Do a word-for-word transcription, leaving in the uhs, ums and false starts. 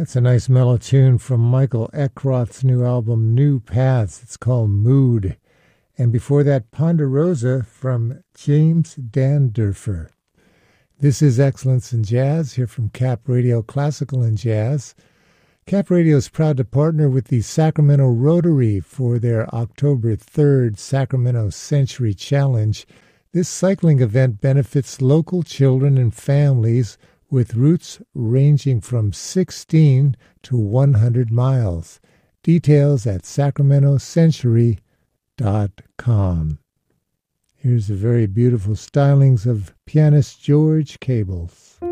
That's a nice mellow tune from Michael Eckroth's new album, New Paths. It's called Mood. And before that, Ponderosa from James Dandurfer. This is Excellence in Jazz, here from Cap Radio Classical and Jazz. Cap Radio is proud to partner with the Sacramento Rotary for their October third Sacramento Century Challenge. This cycling event benefits local children and families with routes ranging from sixteen to one hundred miles. Details at sacramento century dot com. Here's the very beautiful stylings of pianist George Cables.